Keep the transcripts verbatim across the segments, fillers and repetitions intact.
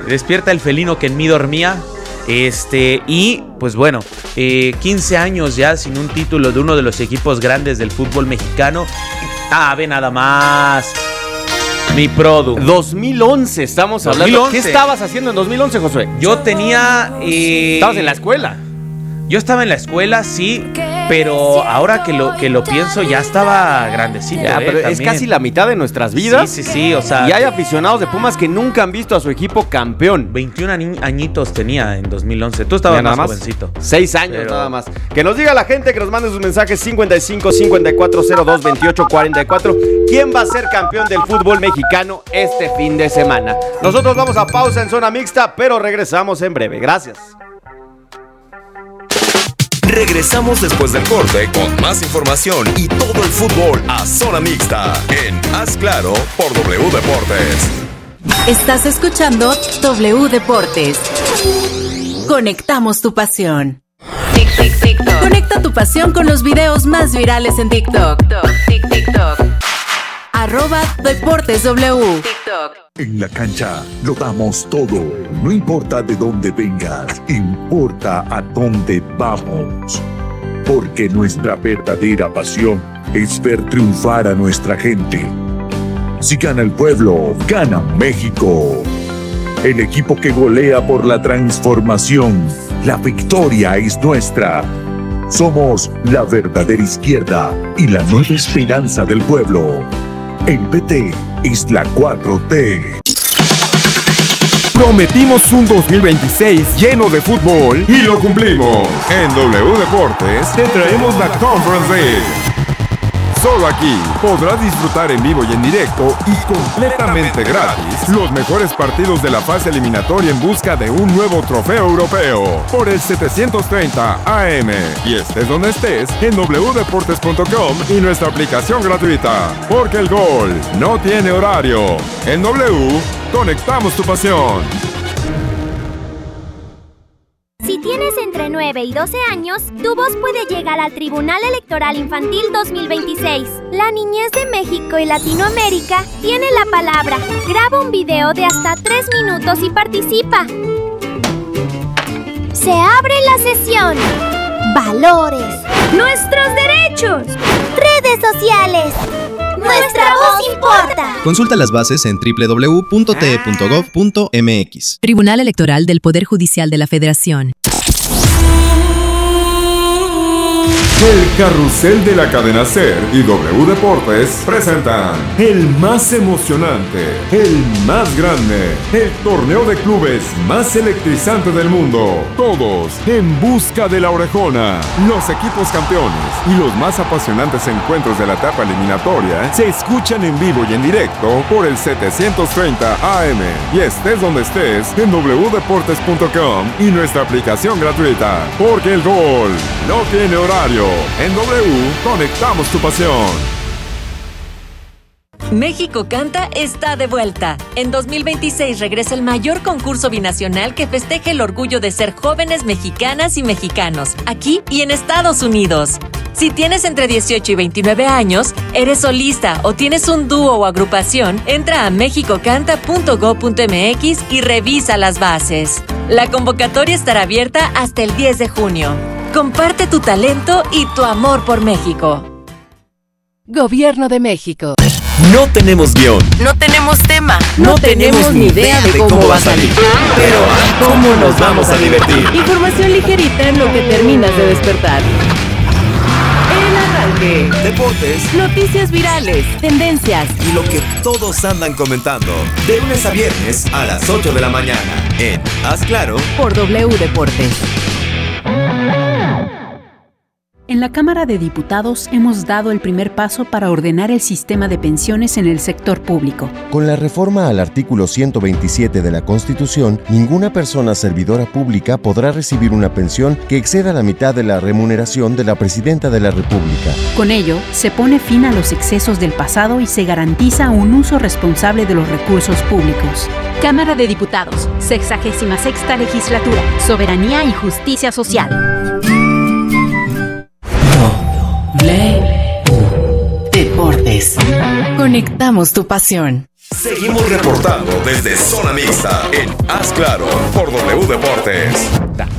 Despierta el felino que en mí dormía. Este, y pues bueno, eh, quince años ya sin un título de uno de los equipos grandes del fútbol mexicano. Ah, ve nada más. Mi produ. dos mil once estamos hablando. dos mil once. ¿Qué estabas haciendo en dos mil once, Josué? Yo tenía... Eh, ¿Estabas en la escuela? Yo estaba en la escuela, sí, pero ahora que lo, que lo pienso ya estaba grandecito. Ya, eh, pero también. Es casi la mitad de nuestras vidas. Sí, sí, sí, o sea... Y hay aficionados de Pumas que nunca han visto a su equipo campeón. veintiún añitos tenía en dos mil once. Tú estabas más, más jovencito. Seis años pero... nada más. Que nos diga la gente, que nos mande sus mensajes cincuenta y cinco, cincuenta y cuatro, cero dos, veintiocho, cuarenta y cuatro. ¿Quién va a ser campeón del fútbol mexicano este fin de semana? Nosotros vamos a pausa en Zona Mixta, pero regresamos en breve. Gracias. Regresamos después del corte con más información y todo el fútbol a Zona Mixta en Haz Claro por W Deportes. Estás escuchando W Deportes. Conectamos tu pasión. Tic, tic, TikTok. Conecta tu pasión con los videos más virales en TikTok. Tic, TikTok. Arroba Deportes W. TikTok. En la cancha lo damos todo. No importa de dónde vengas, importa a dónde vamos. Porque nuestra verdadera pasión es ver triunfar a nuestra gente. Si gana el pueblo, gana México. El equipo que golea por la transformación. La victoria es nuestra. Somos la verdadera izquierda y la nueva esperanza del pueblo. El P T es la cuatro T. Prometimos un dos mil veintiséis lleno de fútbol y lo cumplimos. En W Deportes te traemos la Conference League. Solo aquí podrás disfrutar en vivo y en directo y completamente gratis los mejores partidos de la fase eliminatoria en busca de un nuevo trofeo europeo por el setecientos treinta A M. Y estés donde estés en w deportes punto com y nuestra aplicación gratuita. Porque el gol no tiene horario. En W, conectamos tu pasión. Si tienes entre nueve y doce años, tu voz puede llegar al Tribunal Electoral Infantil dos mil veintiséis. La niñez de México y Latinoamérica tiene la palabra. Graba un video de hasta tres minutos y participa. Se abre la sesión. Valores. Nuestros derechos. Redes sociales. Nuestra voz importa. Consulta las bases en doble u doble u doble u punto t e punto gov punto m x. Tribunal Electoral del Poder Judicial de la Federación. El Carrusel de la Cadena Ser y W Deportes presentan el más emocionante, el más grande, el torneo de clubes más electrizante del mundo. Todos en busca de la orejona. Los equipos campeones y los más apasionantes encuentros de la etapa eliminatoria se escuchan en vivo y en directo por el setecientos treinta A M. Y estés donde estés en w deportes punto com y nuestra aplicación gratuita. Porque el gol no tiene horario. En W, conectamos tu pasión. México Canta está de vuelta. En dos mil veintiséis regresa el mayor concurso binacional que festeja el orgullo de ser jóvenes mexicanas y mexicanos, aquí y en Estados Unidos. Si tienes entre dieciocho y veintinueve años, eres solista o tienes un dúo o agrupación, entra a mexico canta punto gov punto m x y revisa las bases. La convocatoria estará abierta hasta el diez de junio. Comparte tu talento y tu amor por México. Gobierno de México. No tenemos guión. No tenemos tema. No, no tenemos, tenemos ni idea de cómo, cómo va a salir. Pero ¿cómo nos vamos a divertir? Información ligerita en lo que terminas de despertar. El arranque. Deportes. Noticias virales. Tendencias. Y lo que todos andan comentando. De lunes a viernes a las ocho de la mañana. En Haz Claro. Por W Deportes. En la Cámara de Diputados hemos dado el primer paso para ordenar el sistema de pensiones en el sector público. Con la reforma al artículo ciento veintisiete de la Constitución, ninguna persona servidora pública podrá recibir una pensión que exceda la mitad de la remuneración de la Presidenta de la República. Con ello, se pone fin a los excesos del pasado y se garantiza un uso responsable de los recursos públicos. Cámara de Diputados, sexagésima sexta legislatura, soberanía y justicia social. W Deportes. Conectamos tu pasión. Seguimos reportando desde Zona Mixta en Haz Claro por W Deportes.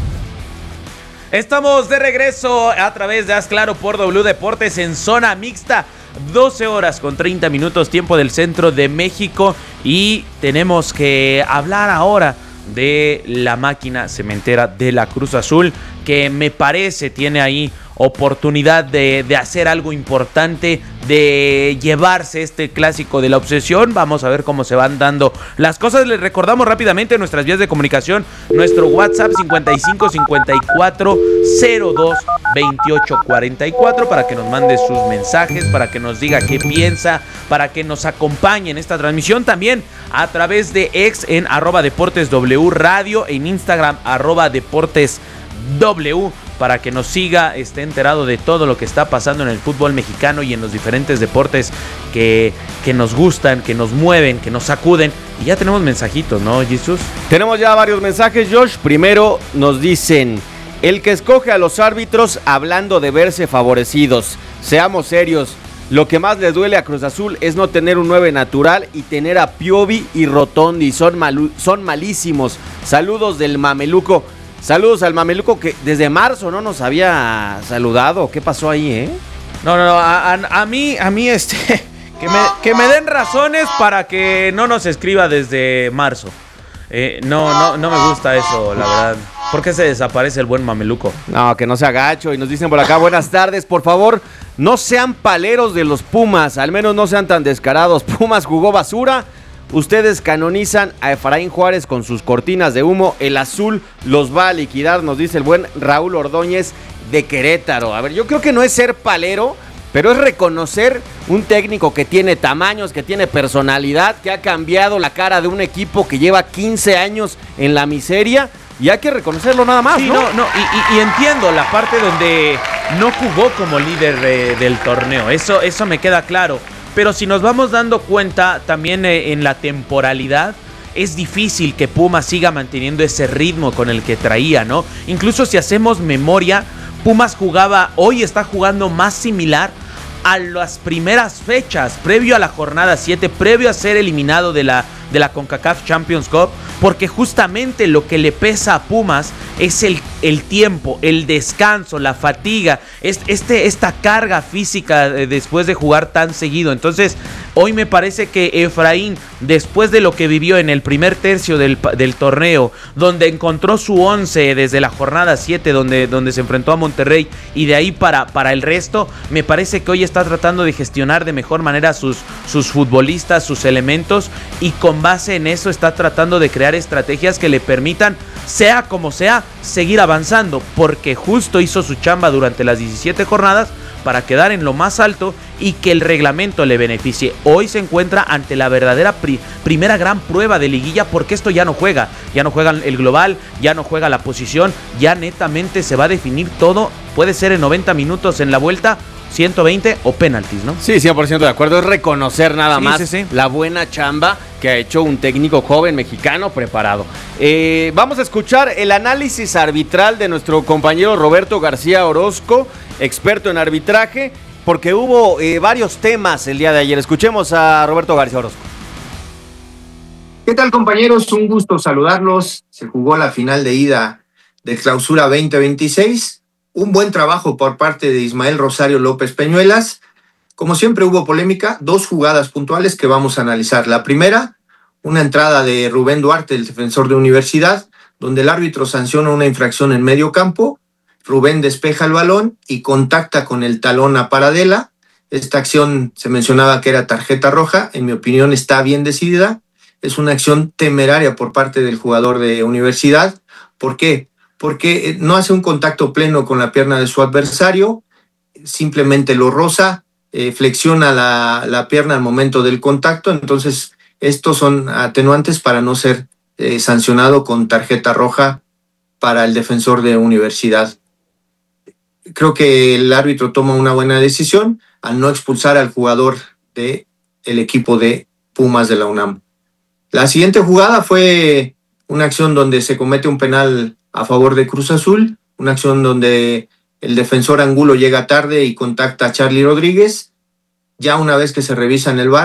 Estamos de regreso a través de Haz Claro por W Deportes en Zona Mixta. doce horas con treinta minutos, tiempo del centro de México. Y tenemos que hablar ahora de la máquina cementera de la Cruz Azul, que me parece tiene ahí oportunidad de, de hacer algo importante, de llevarse este clásico de la obsesión. Vamos a ver cómo se van dando las cosas. Les recordamos rápidamente nuestras vías de comunicación. Nuestro WhatsApp cincuenta y cinco cincuenta y cuatro cero dos veintiocho cuarenta y cuatro para que nos mande sus mensajes, para que nos diga qué piensa, para que nos acompañe en esta transmisión. También a través de X en arroba Deportes W Radio, en Instagram arroba Deportes W, para que nos siga, esté enterado de todo lo que está pasando en el fútbol mexicano y en los diferentes deportes que, que nos gustan, que nos mueven, que nos sacuden. Y ya tenemos mensajitos, ¿no, Jesús? Tenemos ya varios mensajes, Josh. Primero nos dicen: el que escoge a los árbitros hablando de verse favorecidos. Seamos serios. Lo que más le duele a Cruz Azul es no tener un nueve natural y tener a Piovi y Rotondi. Son, malu- son malísimos. Saludos del Mameluco. Saludos al Mameluco, que desde marzo no nos había saludado. ¿Qué pasó ahí, eh? No, no, no, a, a, a mí, a mí, este, que me, que me den razones para que no nos escriba desde marzo. Eh, no, no, no me gusta eso, la verdad. ¿Por qué se desaparece el buen Mameluco? No, que no se agacho. Y nos dicen por acá: buenas tardes, por favor, no sean paleros de los Pumas, al menos no sean tan descarados. Pumas jugó basura. Ustedes canonizan a Efraín Juárez con sus cortinas de humo. El azul los va a liquidar, nos dice el buen Raúl Ordóñez de Querétaro. A ver, yo creo que no es ser palero, pero es reconocer un técnico que tiene tamaños, que tiene personalidad, que ha cambiado la cara de un equipo que lleva quince años en la miseria. Y hay que reconocerlo nada más, sí, ¿no? no, no y, y, y entiendo la parte donde no jugó como líder eh, del torneo. Eso, eso me queda claro. Pero si nos vamos dando cuenta también eh, en la temporalidad, es difícil que Pumas siga manteniendo ese ritmo con el que traía, ¿no? Incluso si hacemos memoria, Pumas jugaba, hoy está jugando más similar a las primeras fechas, previo a la jornada siete, previo a ser eliminado de la, de la CONCACAF Champions Cup, porque justamente lo que le pesa a Pumas es el, el tiempo, el descanso, la fatiga, este, esta carga física después de jugar tan seguido. Entonces, hoy me parece que Efraín, después de lo que vivió en el primer tercio del, del torneo, donde encontró su once desde la jornada siete, donde, donde se enfrentó a Monterrey, y de ahí para, para el resto, me parece que hoy está tratando de gestionar de mejor manera sus, sus futbolistas, sus elementos, y con base en eso está tratando de crear estrategias que le permitan, sea como sea, seguir avanzando, porque justo hizo su chamba durante las diecisiete jornadas para quedar en lo más alto y que el reglamento le beneficie. Hoy se encuentra ante la verdadera pri- primera gran prueba de liguilla, porque esto ya no juega, ya no juega el global, ya no juega la posición, ya netamente se va a definir todo, puede ser en noventa minutos en la vuelta, ciento veinte o penaltis, ¿no? Sí, cien por ciento de acuerdo. Es reconocer nada sí, más sí, sí. la buena chamba que ha hecho un técnico joven mexicano preparado. Eh, vamos a escuchar el análisis arbitral de nuestro compañero Roberto García Orozco, experto en arbitraje, porque hubo eh, varios temas el día de ayer. Escuchemos a Roberto García Orozco. ¿Qué tal, compañeros? Un gusto saludarlos. Se jugó la final de ida de Clausura veinte veintiséis. Un buen trabajo por parte de Ismael Rosario López Peñuelas. Como siempre hubo polémica, dos jugadas puntuales que vamos a analizar. La primera, una entrada de Rubén Duarte, el defensor de Universidad, donde el árbitro sanciona una infracción en medio campo. Rubén despeja el balón y contacta con el talón a Paradela. Esta acción se mencionaba que era tarjeta roja. En mi opinión está bien decidida. Es una acción temeraria por parte del jugador de Universidad. ¿Por qué? Porque no hace un contacto pleno con la pierna de su adversario, simplemente lo roza, eh, flexiona la, la pierna al momento del contacto. Entonces, estos son atenuantes para no ser eh, sancionado con tarjeta roja para el defensor de Universidad. Creo que el árbitro toma una buena decisión al no expulsar al jugador del equipo de Pumas de la UNAM. La siguiente jugada fue una acción donde se comete un penal a favor de Cruz Azul, una acción donde el defensor Angulo llega tarde y contacta a Charly Rodríguez. Ya una vez que se revisa en el V A R,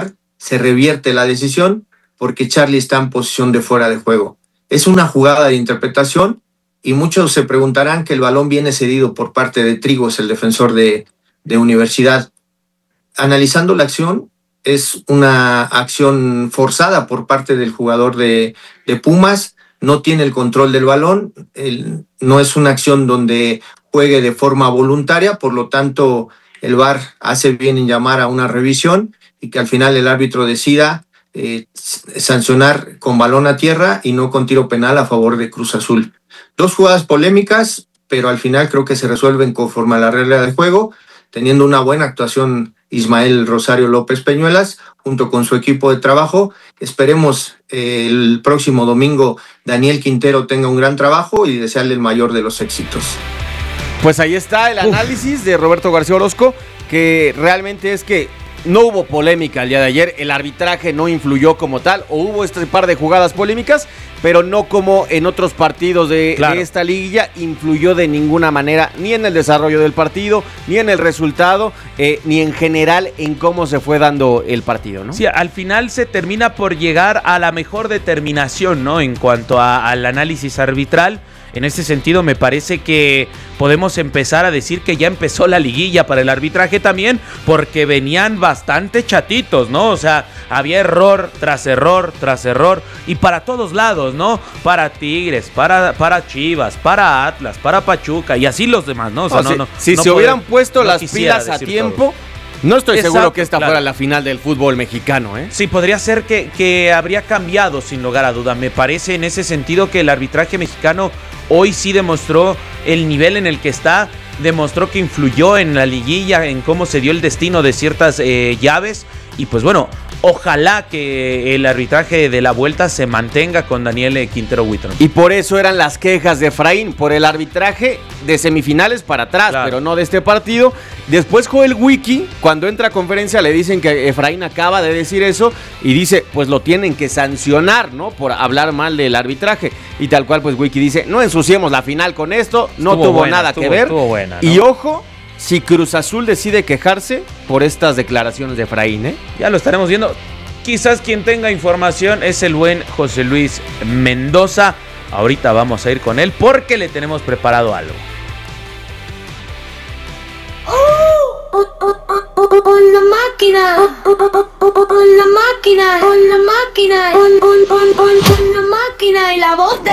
se revierte la decisión porque Charlie está en posición de fuera de juego. Es una jugada de interpretación y muchos se preguntarán que el balón viene cedido por parte de Trigos, el defensor de, de Universidad. Analizando la acción, es una acción forzada por parte del jugador de, de Pumas, no tiene el control del balón, el, no es una acción donde juegue de forma voluntaria, por lo tanto el V A R hace bien en llamar a una revisión y que al final el árbitro decida eh, sancionar con balón a tierra y no con tiro penal a favor de Cruz Azul. Dos jugadas polémicas, pero al final creo que se resuelven conforme a la regla del juego, teniendo una buena actuación Ismael Rosario López Peñuelas, junto con su equipo de trabajo. Esperemos eh, el próximo domingo Daniel Quintero tenga un gran trabajo y desearle el mayor de los éxitos. Pues ahí está el análisis Uf. de Roberto García Orozco, que realmente es que no hubo polémica el día de ayer, el arbitraje no influyó como tal, o hubo este par de jugadas polémicas, pero no como en otros partidos de, claro. de esta liguilla, influyó de ninguna manera, ni en el desarrollo del partido, ni en el resultado, eh, ni en general en cómo se fue dando el partido, ¿no? Sí, al final se termina por llegar a la mejor determinación, ¿no? En cuanto a, al análisis arbitral. En ese sentido me parece que podemos empezar a decir que ya empezó la liguilla para el arbitraje también, porque venían bastante chatitos, ¿no? O sea, había error tras error tras error y para todos lados, ¿no? Para Tigres, para, para Chivas, para Atlas, para Pachuca y así los demás, ¿no? O sea, o no, sea, no, si no se puede, hubieran puesto no las pilas a tiempo... Todo. No estoy Exacto, seguro que esta claro. fuera la final del fútbol mexicano, ¿eh? Sí, podría ser que, que habría cambiado sin lugar a duda. Me parece en ese sentido que el arbitraje mexicano hoy sí demostró el nivel en el que está, demostró que influyó en la liguilla, en cómo se dio el destino de ciertas eh, llaves. Y pues bueno, ojalá que el arbitraje de la vuelta se mantenga con Daniel Quintero Huitron. Y por eso eran las quejas de Efraín, por el arbitraje de semifinales para atrás, claro. pero no de este partido. Después Joel Wiki, cuando entra a conferencia, le dicen que Efraín acaba de decir eso y dice, pues lo tienen que sancionar, ¿no? Por hablar mal del arbitraje. Y tal cual, pues Wiki dice, no ensuciemos la final con esto, no estuvo tuvo buena, nada estuvo, que ver. Buena, ¿no? Y ojo, si Cruz Azul decide quejarse por estas declaraciones de Efraín, ¿eh? Ya lo estaremos viendo. Quizás quien tenga información es el buen José Luis Mendoza. Ahorita vamos a ir con él porque le tenemos preparado algo. On la máquina, on la máquina, on la máquina, on, on, on, on, on la máquina y la voz de